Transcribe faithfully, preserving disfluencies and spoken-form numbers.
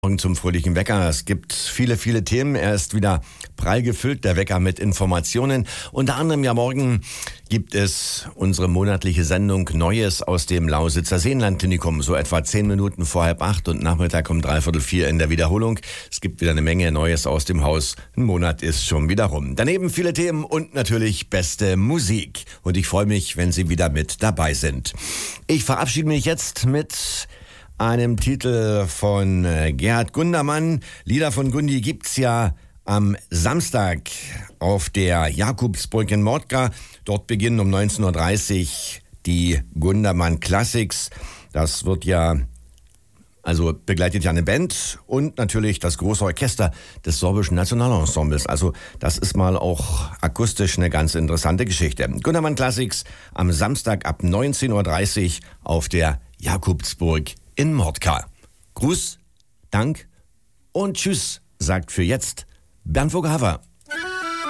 Morgen zum fröhlichen Wecker. Es gibt viele, viele Themen. Er ist wieder prall gefüllt, der Wecker mit Informationen. Unter anderem ja morgen gibt es unsere monatliche Sendung Neues aus dem Lausitzer Seenlandklinikum. So etwa zehn Minuten vor halb acht und Nachmittag um dreiviertel vier in der Wiederholung. Es gibt wieder eine Menge Neues aus dem Haus. Ein Monat ist schon wieder rum. Daneben viele Themen und natürlich beste Musik. Und ich freue mich, wenn Sie wieder mit dabei sind. Ich verabschiede mich jetzt mit einem Titel von Gerhard Gundermann. Lieder von Gundi gibt's ja am Samstag auf der Jakobsburg in Mordka. Dort beginnen um neunzehn Uhr dreißig die Gundermann Classics. Das wird ja, also begleitet ja eine Band und natürlich das große Orchester des Sorbischen Nationalensembles. Also das ist mal auch akustisch eine ganz interessante Geschichte. Gundermann Classics am Samstag ab neunzehn Uhr dreißig auf der Jakobsburg in Mordka. Gruß, Dank und Tschüss, sagt für jetzt Bernd Vogelhofer.